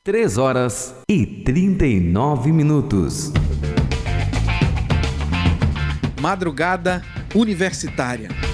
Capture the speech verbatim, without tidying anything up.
Três horas e trinta e nove minutos. Madrugada Universitária.